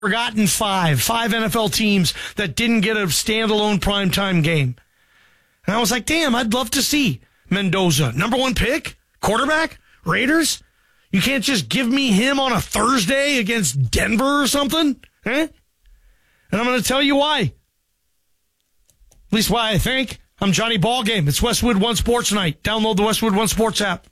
forgotten five NFL teams that didn't get a standalone primetime game. And I was like, damn, I'd love to see Mendoza. Number one pick, quarterback, Raiders. You can't just give me him on a Thursday against Denver or something, eh? And I'm going to tell you why. At least why I think. I'm Johnny Ballgame. It's Westwood One Sports Night. Download the Westwood One Sports app.